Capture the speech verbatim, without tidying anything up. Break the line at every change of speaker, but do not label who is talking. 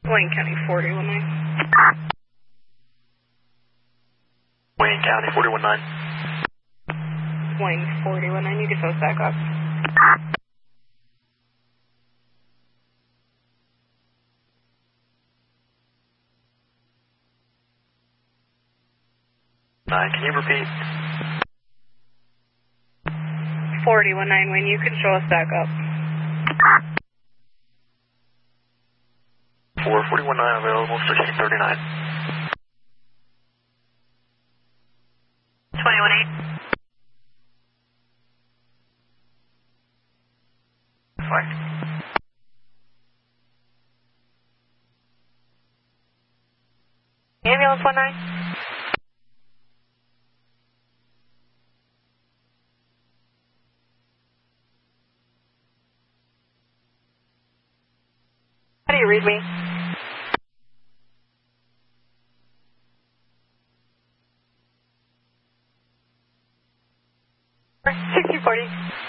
Wayne County forty one nine.
Wayne County forty one nine.
Wayne forty one nine, you can show us back up.
Nine, can you repeat?
forty one nine, Wayne, you can show us back up.
four forty one nine available, sixteen thirty-nine.
twenty-one eight.
Fine.
Ambulance one nine. How do you read me? sixty forty.